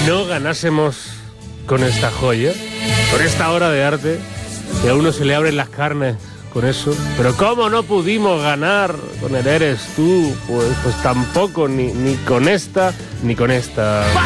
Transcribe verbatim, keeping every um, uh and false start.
no ganásemos con esta joya, con esta obra de arte, que a uno se le abren las carnes con eso. Pero ¿cómo no pudimos ganar con el Eres Tú? Pues, pues tampoco, ni, ni con esta, ni con esta.